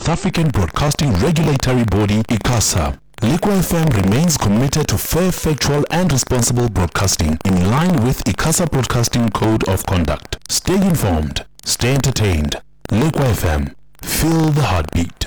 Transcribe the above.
South African Broadcasting Regulatory Body, ICASA. Liquid FM remains committed to fair, factual and responsible broadcasting in line with ICASA Broadcasting Code of Conduct. Stay informed, stay entertained. Liquid FM, feel the heartbeat.